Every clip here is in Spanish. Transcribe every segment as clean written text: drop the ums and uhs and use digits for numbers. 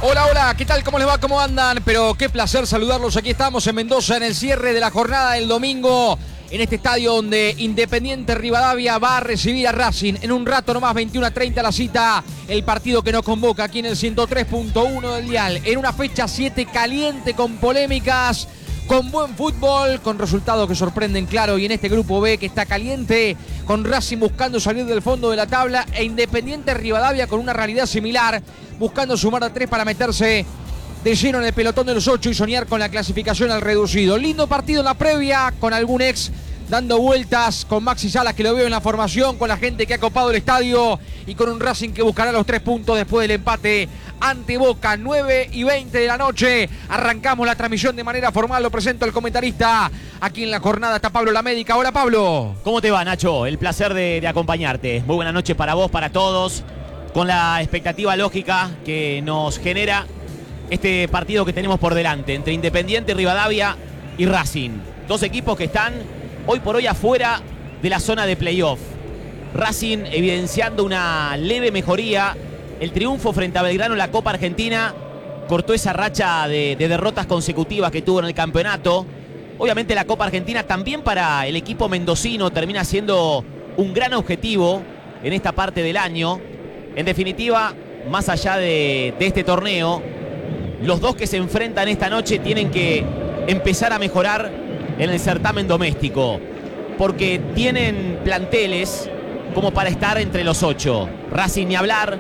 Hola, hola, ¿qué tal? ¿Cómo les va? ¿Cómo andan? Pero qué placer saludarlos. Aquí estamos en Mendoza en el cierre de la jornada del domingo. En este estadio donde Independiente Rivadavia va a recibir a Racing. En un rato nomás, 21:30 la cita. El partido que nos convoca aquí en el 103.1 del dial. En una fecha 7 caliente con polémicas, con buen fútbol, con resultados que sorprenden, claro. Y en este grupo B que está caliente, con Racing buscando salir del fondo de la tabla e Independiente Rivadavia con una realidad similar, buscando sumar a 3 para meterse de lleno en el pelotón de los 8 y soñar con la clasificación al reducido. Lindo partido en la previa, con algún ex dando vueltas, con Maxi Salas que lo veo en la formación, con la gente que ha copado el estadio y con un Racing que buscará los 3 puntos después del empate ante Boca. 9:20 de la noche, arrancamos la transmisión de manera formal. Lo presento al comentarista. Aquí en la jornada está Pablo La Médica. Hola, Pablo. ¿Cómo te va, Nacho? El placer de acompañarte. Muy buenas noches para vos, para todos, con la expectativa lógica que nos genera este partido que tenemos por delante entre Independiente Rivadavia y Racing. Dos equipos que están hoy por hoy afuera de la zona de playoff. Racing evidenciando una leve mejoría. El triunfo frente a Belgrano en la Copa Argentina cortó esa racha de derrotas consecutivas que tuvo en el campeonato. Obviamente la Copa Argentina también para el equipo mendocino termina siendo un gran objetivo en esta parte del año. En definitiva, más allá de este torneo, los dos que se enfrentan esta noche tienen que empezar a mejorar en el certamen doméstico, porque tienen planteles como para estar entre los 8. Racing ni hablar,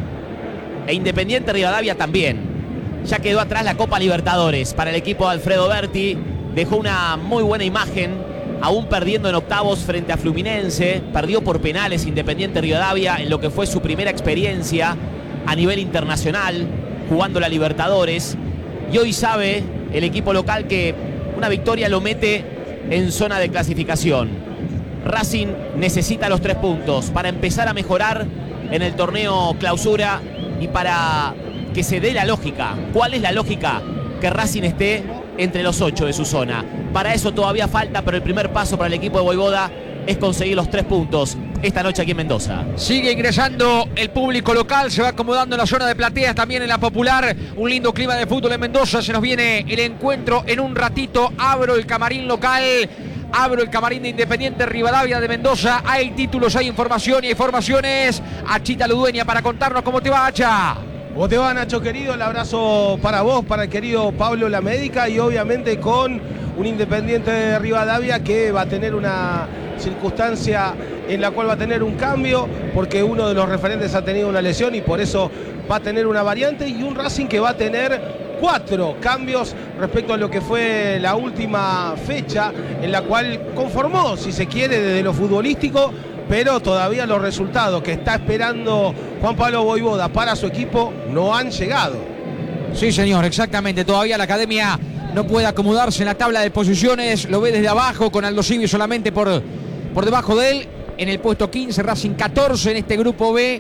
e Independiente Rivadavia también. Ya quedó atrás la Copa Libertadores para el equipo de Alfredo Berti. Dejó una muy buena imagen, aún perdiendo en octavos frente a Fluminense. Perdió por penales Independiente Rivadavia en lo que fue su primera experiencia a nivel internacional, jugando la Libertadores. Y hoy sabe el equipo local que una victoria lo mete en zona de clasificación. Racing necesita los 3 puntos para empezar a mejorar en el torneo clausura y para que se dé la lógica. ¿Cuál es la lógica? Que Racing esté entre los 8 de su zona. Para eso todavía falta, pero el primer paso para el equipo de Voivoda es conseguir los 3 puntos esta noche aquí en Mendoza. Sigue ingresando el público local, se va acomodando en la zona de plateas, también en la popular. Un lindo clima de fútbol en Mendoza. Se nos viene el encuentro en un ratito. Abro el camarín local, abro el camarín de Independiente Rivadavia de Mendoza. Hay títulos, hay información y hay formaciones. Achita Ludueña para contarnos cómo te va, Acha. ¿Cómo te va, Nacho querido? El abrazo para vos, para el querido Pablo La Médica, y obviamente con un Independiente de Rivadavia que va a tener una circunstancia en la cual va a tener un cambio, porque uno de los referentes ha tenido una lesión y por eso va a tener una variante, y un Racing que va a tener 4 cambios respecto a lo que fue la última fecha, en la cual conformó, si se quiere, desde lo futbolístico, pero todavía los resultados que está esperando Juan Pablo Voivoda para su equipo no han llegado. Sí, señor, exactamente. Todavía la academia no puede acomodarse en la tabla de posiciones. Lo ve desde abajo, con Aldo Civi solamente por debajo de él. En el puesto 15, Racing 14 en este grupo B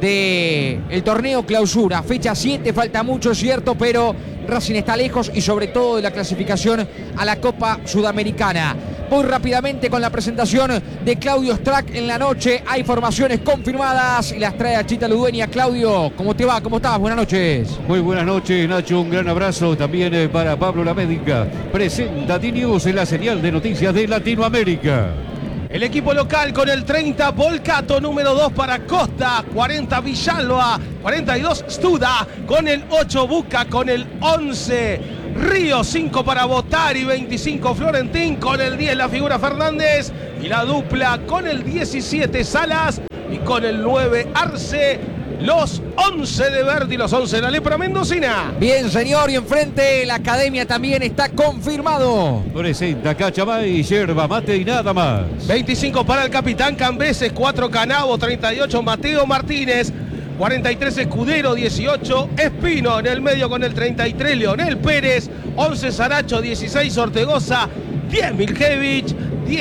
del torneo clausura. Fecha 7, falta mucho, es cierto, pero Racing está lejos y sobre todo de la clasificación a la Copa Sudamericana. Voy rápidamente con la presentación de Claudio Strack en la noche. Hay formaciones confirmadas y las trae Achita Ludueña. Claudio, ¿cómo te va? ¿Cómo estás? Buenas noches. Muy buenas noches, Nacho. Un gran abrazo también para Pablo La Médica. Presenta D-News en la señal de noticias de Latinoamérica. El equipo local con el 30, Volcato, número 2 para Costa, 40 Villalba, 42 Studa, con el 8 Buca, con el 11 Río, 5 para Botari, 25 Florentín, con el 10 la figura Fernández, y la dupla con el 17 Salas y con el 9 Arce. Los 11 de Verdi, los 11 de la Lepra Mendocina. Bien, señor, y enfrente la academia también está confirmado. Presenta Cachamay, yerba mate y nada más. 25 para el capitán Cambeses, 4 Canavo, 38 Mateo Martínez, 43 Escudero, 18 Espino, en el medio con el 33 Leonel Pérez, 11 Saracho, 16 Ortegoza, 10 Miljevich,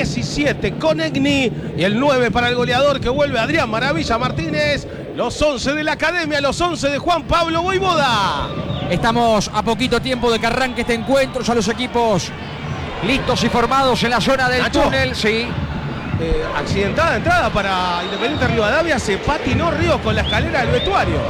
17 Conegni y el 9 para el goleador que vuelve Adrián Maravilla Martínez. Los 11 de la academia, los 11 de Juan Pablo Voivoda. Estamos a poquito tiempo de que arranque este encuentro, ya los equipos listos y formados en la zona del Nacho. túnel, sí. Accidentada entrada para Independiente Rivadavia, se patinó Ríos con la escalera del vestuario.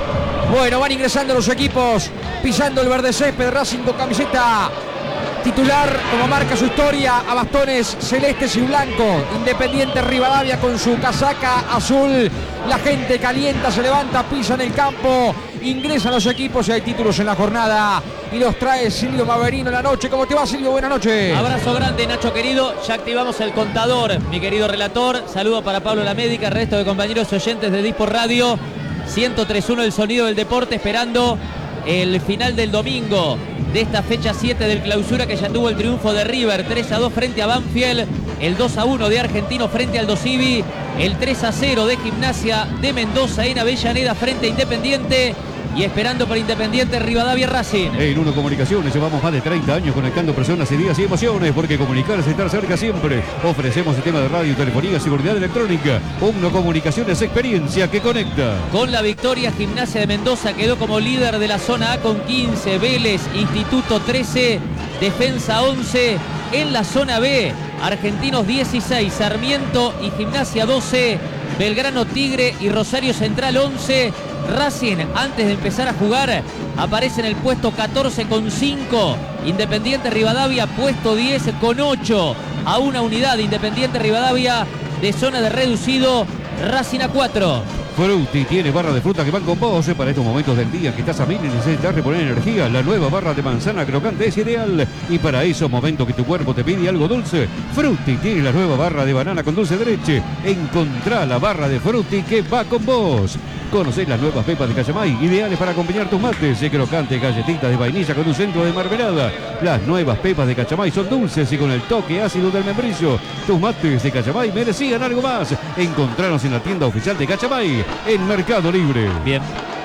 Bueno, van ingresando los equipos, pisando el verde césped. Racing con camiseta titular, como marca su historia, a bastones celestes y blancos. Independiente Rivadavia con su casaca azul. La gente calienta, se levanta, pisa en el campo. Ingresan los equipos y hay títulos en la jornada. Y los trae Silvio Maverino en la noche. ¿Cómo te va, Silvio? Buenas noches. Abrazo grande, Nacho querido. Ya activamos el contador, mi querido relator. Saludo para Pablo La Médica, resto de compañeros oyentes de Dispor Radio. 103.1 el sonido del deporte, esperando el final del domingo de esta fecha 7 del clausura, que ya tuvo el triunfo de River 3-2 frente a Banfield, el 2-1 de Argentino frente al Dosivi, el 3-0 de Gimnasia de Mendoza en Avellaneda frente a Independiente, y esperando para Independiente Rivadavia Racing. En Uno Comunicaciones llevamos más de 30 años conectando personas, ideas y emociones, porque comunicar es estar cerca siempre. Ofrecemos sistemas de radio, telefonía, seguridad electrónica. Uno Comunicaciones, experiencia que conecta. Con la victoria, Gimnasia de Mendoza quedó como líder de la zona A con 15, Vélez, Instituto 13, Defensa 11. En la zona B, Argentinos 16, Sarmiento y Gimnasia 12, Belgrano, Tigre y Rosario Central 11. Racing, antes de empezar a jugar, aparece en el puesto 14 con 5. Independiente Rivadavia, puesto 10 con 8. A una unidad, Independiente Rivadavia de zona de reducido. Racing a 4. Frutti tiene barra de fruta que van con vos para estos momentos del día que estás a mil y necesitas reponer energía. La nueva barra de manzana crocante es ideal. Y para esos momentos que tu cuerpo te pide algo dulce, Frutti tiene la nueva barra de banana con dulce de leche. Encontrá la barra de Frutti que va con vos. Conocés las nuevas pepas de Cachamay, ideales para acompañar tus mates. De crocantes galletitas de vainilla con un centro de mermelada. Las nuevas pepas de Cachamay son dulces y con el toque ácido del membrillo. Tus mates de Cachamay merecían algo más. Encontranos en la tienda oficial de Cachamay, en Mercado Libre. Bien.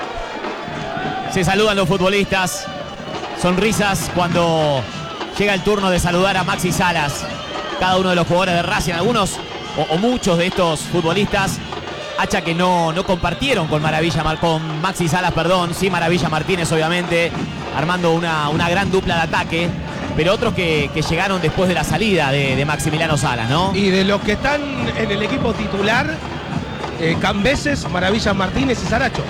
Se saludan los futbolistas. Sonrisas cuando llega el turno de saludar a Maxi Salas. Cada uno de los jugadores de Racing, algunos o muchos de estos futbolistas, hacha que no compartieron con Maxi Salas, perdón, sí, Maravilla Martínez, obviamente, armando una gran dupla de ataque, pero otros que llegaron después de la salida de Maximiliano Salas, ¿no? Y de los que están en el equipo titular, Cambeses, Maravilla Martínez y Saracho.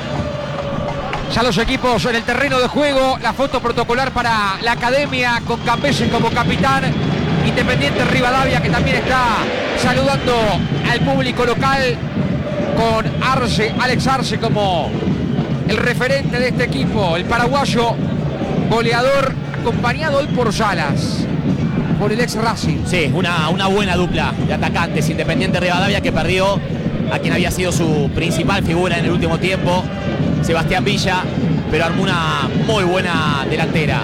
Ya los equipos en el terreno de juego, la foto protocolar para la academia con Cambeses como capitán. Independiente Rivadavia, que también está saludando al público local, con Alex Arce como el referente de este equipo, el paraguayo goleador, acompañado hoy por Salas, por el ex Racing. Sí, una buena dupla de atacantes. Independiente Rivadavia, que perdió a quien había sido su principal figura en el último tiempo, Sebastián Villa, pero armó una muy buena delantera.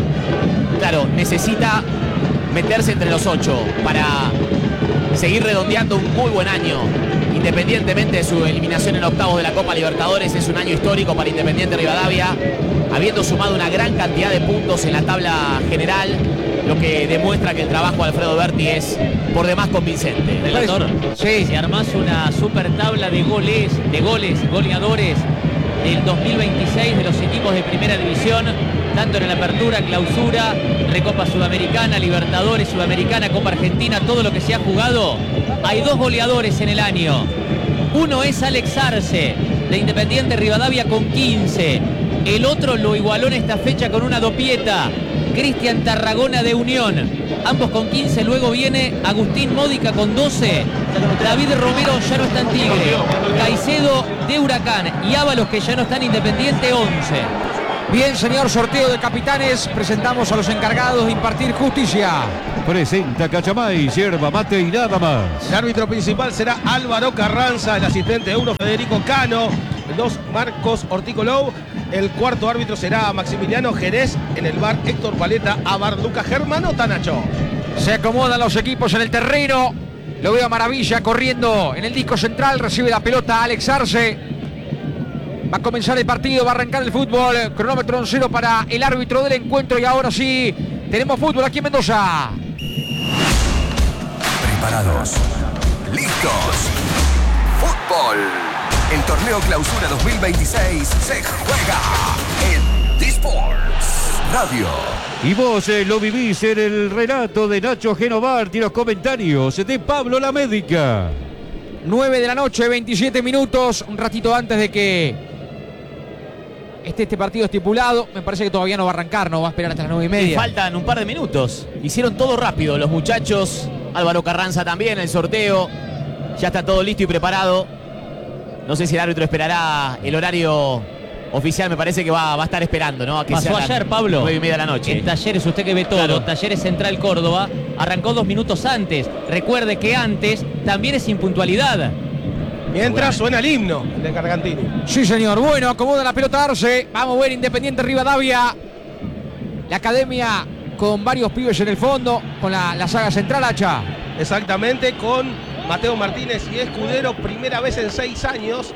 Claro, necesita meterse entre los 8 para seguir redondeando un muy buen año. Independientemente de su eliminación en octavos de la Copa Libertadores, es un año histórico para Independiente Rivadavia, habiendo sumado una gran cantidad de puntos en la tabla general, lo que demuestra que el trabajo de Alfredo Berti es por demás convincente. Relator, sí. Si armás una super tabla de goles, goleadores del 2026 de los equipos de primera división, tanto en la apertura, clausura, Recopa Sudamericana, Libertadores, Sudamericana, Copa Argentina, todo lo que se ha jugado, hay 2 goleadores en el año. Uno es Alex Arce, de Independiente Rivadavia, con 15. El otro lo igualó en esta fecha con una dopieta, Cristian Tarragona de Unión, ambos con 15. Luego viene Agustín Módica con 12. David Romero ya no está en Tigre, Caicedo de Huracán y Ábalos, que ya no está en Independiente, 11. Bien, señor, sorteo de capitanes. Presentamos a los encargados de impartir justicia. Presenta Cachamay, yerba mate y nada más. El árbitro principal será Álvaro Carranza, el asistente 1 Federico Cano, el 2 Marcos Orticolou, el cuarto árbitro será Maximiliano Jerez, en el bar Héctor Paleta, a bar Lucas Germano Tanacho. Se acomodan los equipos en el terreno. Lo veo a Maravilla corriendo en el disco central. Recibe la pelota Alex Arce. Va a comenzar el partido, va a arrancar el fútbol. Cronómetro en 0 para el árbitro del encuentro. Y ahora sí, tenemos fútbol aquí en Mendoza. Preparados. Listos. Fútbol. El torneo Clausura 2026 se juega en Disports Radio. Y vos lo vivís en el relato de Nacho Genovart y los comentarios de Pablo La Médica. 9 de la noche, 27 minutos. Un ratito antes de que esté este partido estipulado. Me parece que todavía no va a arrancar, no va a esperar hasta las 9:30. Y faltan un par de minutos. Hicieron todo rápido los muchachos. Álvaro Carranza también, el sorteo. Ya está todo listo y preparado. No sé si el árbitro esperará el horario oficial. Me parece que va a estar esperando, ¿no? A que Pasó sean ayer, Pablo. 9:30 de la noche. En Talleres, usted que ve todo, Claro. Talleres Central Córdoba, arrancó 2 minutos antes. Recuerde que antes también es impuntualidad. Mientras suena el himno de Gargantini. Sí, señor. Bueno, acomoda la pelota Arce. Vamos a ver Independiente Rivadavia. La academia con varios pibes en el fondo, con la saga central, Hacha. Exactamente, con Mateo Martínez y Escudero. Primera vez en 6 años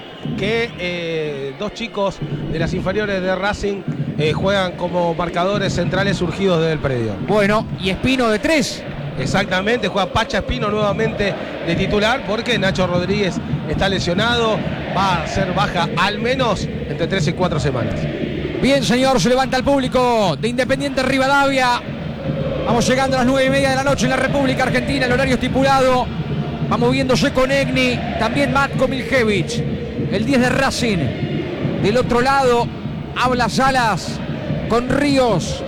que 2 chicos de las inferiores de Racing juegan como marcadores centrales surgidos del predio. Bueno, y Espino de 3. Exactamente, juega Pacha Espino nuevamente de titular porque Nacho Rodríguez está lesionado. Va a ser baja al menos entre 3 y 4 semanas. Bien, señor, se levanta el público de Independiente Rivadavia. Vamos llegando a las 9:30 de la noche en la República Argentina, el horario estipulado. Va moviéndose con Egni, también Matko Miljevich, el 10 de Racing. Del otro lado, habla Salas con Ríos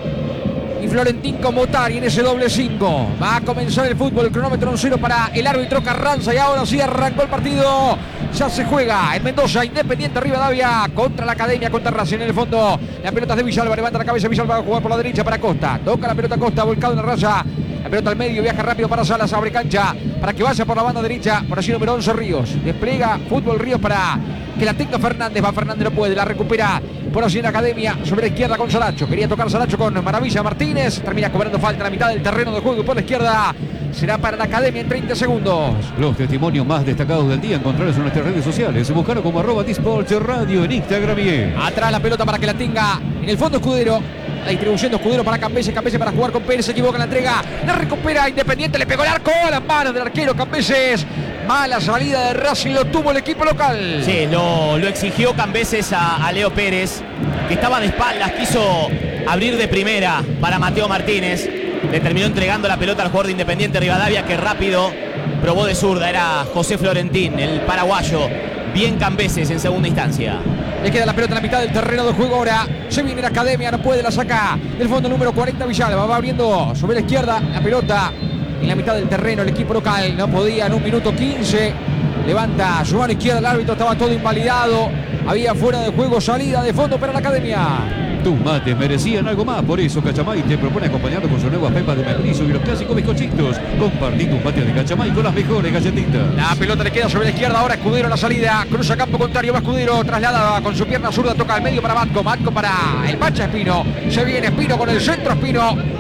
y Florentín con Motari en ese doble 5. Va a comenzar el fútbol, el cronómetro en 0 para el árbitro Carranza y ahora sí arrancó el partido. Ya se juega en Mendoza, Independiente Rivadavia contra la Academia, contra Racing. En el fondo, la pelota es de Villalba, levanta la cabeza Villalba, va a jugar por la derecha para Costa. Toca la pelota Costa, volcado en la raya. La pelota al medio, viaja rápido para Salas, abre cancha para que vaya por la banda derecha, por allí número 11 Ríos. Despliega fútbol Ríos para que la tenga Fernández. Va Fernández, no puede, la recupera por allí en la Academia, sobre la izquierda con Saracho. Quería tocar Saracho con Maravilla Martínez. Termina cobrando falta en la mitad del terreno de juego y por la izquierda será para la Academia en 30 segundos. Los testimonios más destacados del día encontrarlos en nuestras redes sociales. Buscaron como @Disports Radio en Instagram y Atrás la pelota para que la tenga en el fondo Escudero. La distribución de Escudero para Cambeses. Cambeses para jugar con Pérez. Se equivoca en la entrega. La recupera Independiente. Le pegó el arco a las manos del arquero Cambeses. Mala salida de Racing. Lo tuvo el equipo local. Sí, lo exigió Cambeses a Leo Pérez, que estaba de espaldas. Quiso abrir de primera para Mateo Martínez. Le terminó entregando la pelota al jugador de Independiente Rivadavia, que rápido probó de zurda. Era José Florentín, el paraguayo. Bien Cambeses en segunda instancia. Le queda la pelota en la mitad del terreno de juego ahora. Se viene la Academia, no puede, la saca del fondo número 40 Villalba. Va abriendo sobre la izquierda la pelota en la mitad del terreno. El equipo local no podía en 1 minuto 15. Levanta su mano izquierda el árbitro, estaba todo invalidado. Había fuera de juego, salida de fondo para la Academia. tus mates merecían algo más. Por eso Cachamay te propone acompañarlo con sus nuevas pepas de membrillo y los clásicos bizcochitos. Compartí tus mates de Cachamay con las mejores galletitas. La pelota le queda sobre la izquierda, ahora Escudero en la salida, cruza campo contrario, va Escudero, traslada con su pierna zurda, toca al medio para Matko, Matko para el Pacha Espino, se viene Espino con el centro, Espino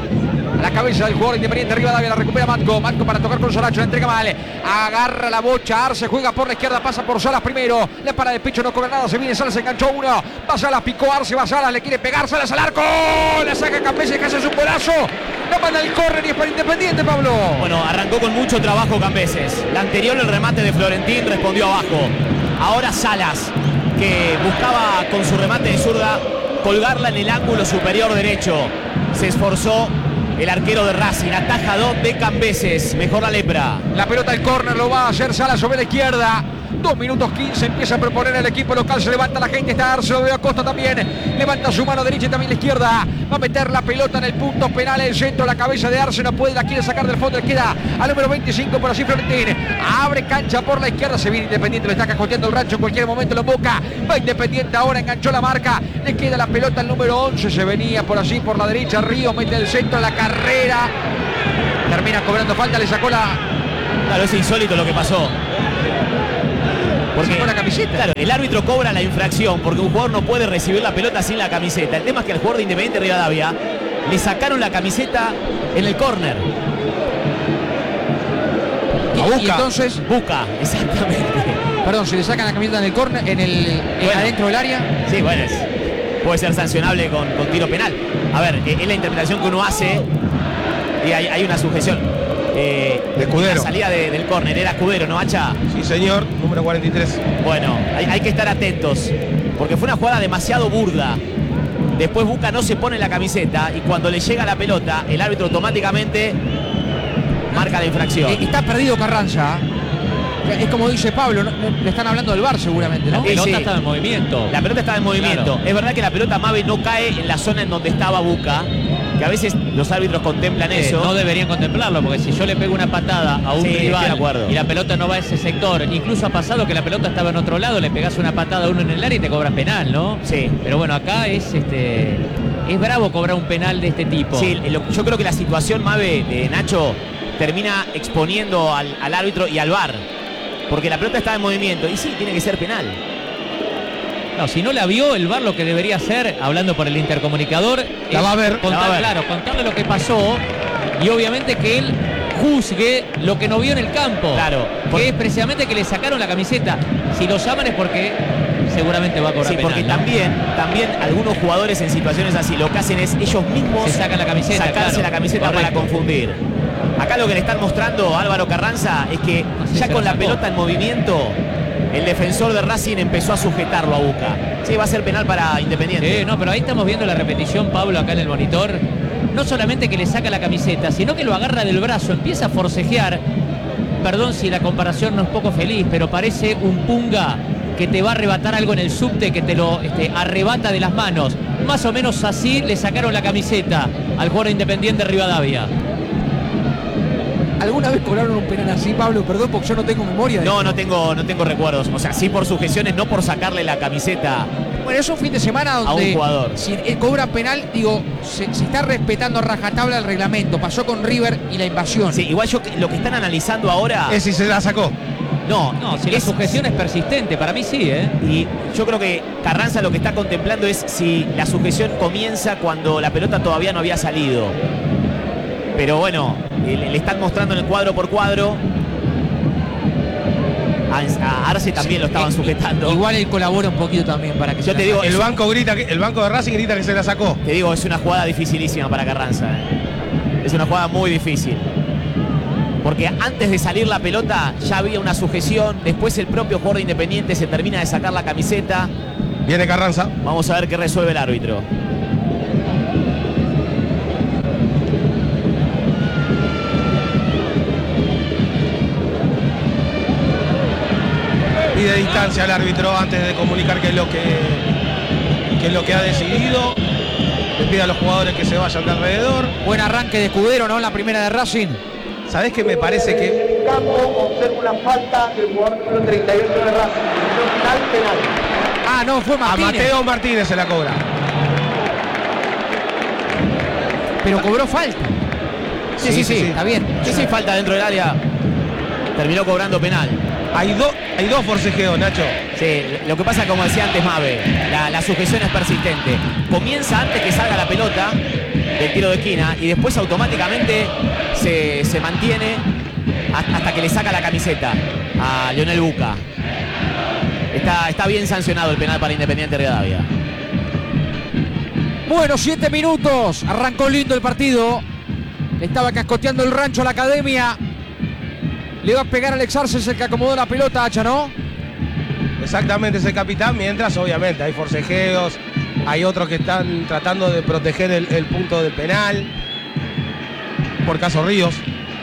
a la cabeza del jugador Independiente Rivadavia, la recupera Matko, Matko para tocar con Saracho, la entrega mal, agarra la bocha, Arce juega por la izquierda, pasa por Salas primero, la para de pecho, no cobra nada, se viene Salas, enganchó uno, va Salas, picó Arce, va Salas, le quiere pegar Salas al arco, la saca Campese, que hace su golazo, la manda el córner y es para Independiente, Pablo. Bueno, arrancó con mucho trabajo Cambeses. La anterior, el remate de Florentín, respondió abajo. Ahora Salas, que buscaba con su remate de zurda colgarla en el ángulo superior derecho. Se esforzó el arquero de Racing, atajador de Cambeses. Mejor la lepra. La pelota del córner lo va a hacer Salas sobre la izquierda. 2 minutos 15, empieza a proponer el equipo local, se levanta la gente, está Arce, lo veo Acosta también, levanta su mano derecha y también la izquierda, va a meter la pelota en el punto penal, el centro, la cabeza de Arce, no puede, la quiere sacar del fondo, le queda al número 25 por así Florentín, abre cancha por la izquierda, se viene Independiente, lo está cajoteando el rancho, en cualquier momento lo emboca, va Independiente ahora, enganchó la marca, le queda la pelota al número 11, se venía por así, por la derecha, Ríos mete el centro, la carrera, termina cobrando falta, le sacó la... Claro, es insólito lo que pasó. Porque, con la camiseta. Claro, el árbitro cobra la infracción porque un jugador no puede recibir la pelota sin la camiseta. El tema es que al jugador de Independiente Rivadavia le sacaron la camiseta en el córner. Y entonces, Buca, exactamente. perdón, se le sacan la camiseta en el córner, Bueno. adentro del área. Sí, bueno, puede ser sancionable con tiro penal. A ver, es la interpretación que uno hace y hay una sujeción. De Escudero. La salida del córner era Escudero, ¿no, Hacha? Sí, señor, número 43. Bueno, hay que estar atentos, porque fue una jugada demasiado burda. Después Buca no se pone la camiseta y cuando le llega la pelota, el árbitro automáticamente marca la infracción. Está perdido Carranza. Es como dice Pablo, le están hablando del VAR seguramente, ¿no? La pelota Sí. estaba en movimiento. La pelota estaba en movimiento. Claro. Es verdad que la pelota Mabe no cae en la zona en donde estaba Buca, que a veces los árbitros contemplan eso. No deberían contemplarlo, porque si yo le pego una patada a un Sí, estoy de rival acuerdo. y la pelota no va a ese sector, incluso ha pasado que la pelota estaba en otro lado, le pegás una patada a uno en el área y te cobran penal, ¿no? Sí. Pero bueno, acá es bravo cobrar un penal de este tipo. Sí, yo creo que la situación, Mabe, de Nacho, termina exponiendo al árbitro y al VAR. Porque la pelota estaba en movimiento. Y sí, tiene que ser penal. No, si no la vio, el VAR lo que debería hacer, hablando por el intercomunicador, La es va a ver. La va a ver. Claro, contarle lo que pasó y obviamente que él juzgue lo que no vio en el campo. Claro. Que es precisamente que le sacaron la camiseta. Si lo llaman es porque seguramente va a cobrar Sí, penal, porque ¿no? también algunos jugadores en situaciones así lo que hacen es ellos mismos Se sacan la camiseta, sacarse claro. la camiseta Correcto. para confundir. Acá lo que le están mostrando a Álvaro Carranza es que No sé, ya se con la la sacó. pelota en movimiento, el defensor de Racing empezó a sujetarlo a Buca. Sí, va a ser penal para Independiente. Sí, no, pero ahí estamos viendo la repetición, Pablo, acá en el monitor. No solamente que le saca la camiseta, sino que lo agarra del brazo, empieza a forcejear. Perdón si la comparación no es poco feliz, pero parece un punga que te va a arrebatar algo en el subte, que te lo arrebata de las manos. Más o menos así le sacaron la camiseta al jugador Independiente Rivadavia. ¿Alguna vez cobraron un penal así, Pablo? Perdón, porque yo no tengo memoria. No tengo recuerdos. O sea, sí por sujeciones, no por sacarle la camiseta. Bueno, es un fin de semana donde un jugador. si él cobra penal, digo, se está respetando a rajatabla el reglamento. Pasó con River y la invasión. Sí, igual lo que están analizando ahora. Es si se la sacó. No, No, si la sujeción es persistente, para mí sí, ¿eh? Y yo creo que Carranza lo que está contemplando es si la sujeción comienza cuando la pelota todavía no había salido. Pero bueno, le están mostrando en el cuadro por cuadro. A Arce también lo estaban sujetando. Igual él colabora un poquito también para que Yo te digo, El banco de Racing grita que se la sacó. Te digo, es una jugada dificilísima para Carranza. Es una jugada muy difícil. Porque antes de salir la pelota ya había una sujeción. Después el propio jugador de Independiente se termina de sacar la camiseta. Viene Carranza. Vamos a ver qué resuelve el árbitro. Pide distancia al árbitro antes de comunicar qué es lo que ha decidido. Le pide a los jugadores que se vayan de alrededor. Buen arranque de Escudero, ¿no? En la primera de Racing. ¿Sabés qué me parece que campo observa una falta del jugador número 38 de Racing. Final penal. Ah, no, fue a Martínez. Mateo Martínez se la cobra? Pero cobró falta. Sí. Está bien. Sí, falta dentro del área. Terminó cobrando penal. Hay dos forcejeos, Nacho. Sí, lo que pasa, como decía antes Mabe, la sujeción es persistente. Comienza antes que salga la pelota del tiro de esquina y después automáticamente se mantiene hasta que le saca la camiseta a Leonel Buca. Está bien sancionado el penal para Independiente Rivadavia. Bueno, 7 minutos. Arrancó lindo el partido. Le estaba cascoteando el rancho a la academia. Le va a pegar a Alex Arce, es el que acomodó la pelota, Hacha, ¿no? Exactamente, es el capitán, mientras obviamente hay forcejeos, hay otros que están tratando de proteger el punto del penal. Por caso Ríos.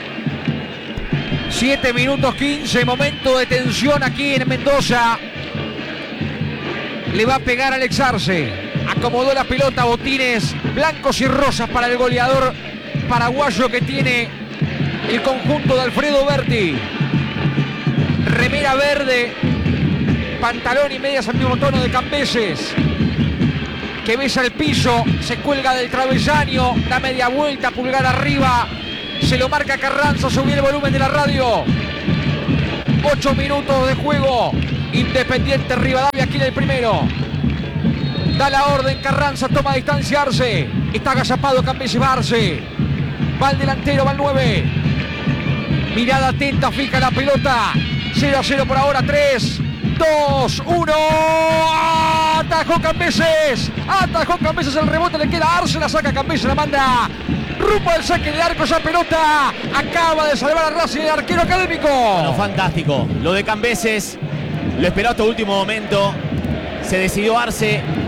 7 minutos 15, momento de tensión aquí en Mendoza. Le va a pegar a Alex Arce. Acomodó la pelota, botines blancos y rosas para el goleador paraguayo que tiene el conjunto de Alfredo Berti. Remera verde, pantalón y medias al mismo tono de Cambeses, que besa el piso, se cuelga del travesaño, da media vuelta, pulgar arriba, se lo marca Carranza, subir el volumen de la radio. 8 minutos de juego, Independiente Rivadavia aquí en el primero. Da la orden Carranza, toma distancia Arce, está agazapado Cambeses, va Arce, va el delantero, va el 9. Mirada atenta, fija la pelota. 0-0 por ahora, 3, 2, 1. Atajó Cambeses. Atajó Cambeses, el rebote le queda a Arce, la saca Cambeses, la manda rumbo al saque de arco. Esa pelota acaba de salvar a Racing, el arquero académico. Bueno, fantástico. Lo de Cambeses lo esperó hasta el último momento. Se decidió Arce